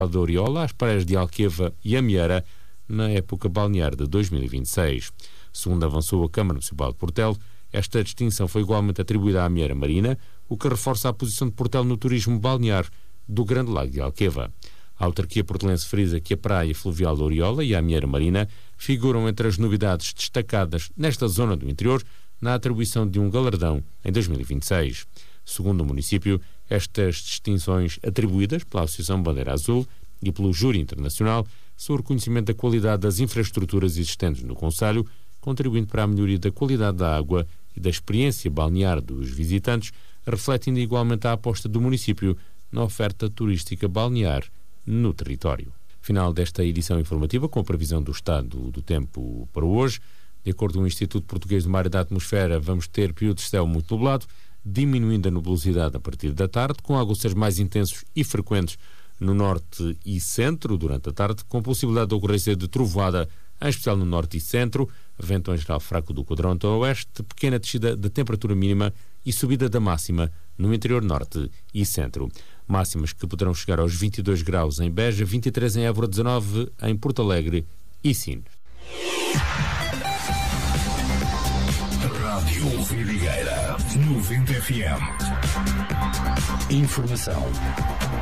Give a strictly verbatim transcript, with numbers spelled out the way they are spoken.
de Oriola, às praias de Alqueva e Amieira, na época balnear de dois mil e vinte e seis. Segundo avançou a Câmara Municipal de Portela, esta distinção foi igualmente atribuída à Amieira Marina, o que reforça a posição de Portela no turismo balnear do Grande Lago de Alqueva. A autarquia portelense frisa que a praia fluvial de Oriola e a Amieira Marina figuram entre as novidades destacadas nesta zona do interior na atribuição de um galardão em dois mil e vinte e seis. Segundo o município, estas distinções atribuídas pela Associação Bandeira Azul e pelo Júri Internacional são o reconhecimento da qualidade das infraestruturas existentes no concelho, contribuindo para a melhoria da qualidade da água e da experiência balnear dos visitantes, refletindo igualmente a aposta do município na oferta turística balnear no território. Final desta edição informativa com a previsão do estado do tempo para hoje. De acordo com o Instituto Português do Mar e da Atmosfera, vamos ter períodos de céu muito nublado, diminuindo a nubosidade a partir da tarde, com aguaceiros mais intensos e frequentes no norte e centro durante a tarde, com possibilidade de ocorrência de trovoada, em especial no norte e centro, vento em geral fraco do quadrante oeste, pequena descida da temperatura mínima e subida da máxima no interior norte e centro. Máximas que poderão chegar aos vinte e dois graus em Beja, vinte e três em Évora, dezanove em Porto Alegre e Sines. Rádio Vidigueira noventa F M. Informação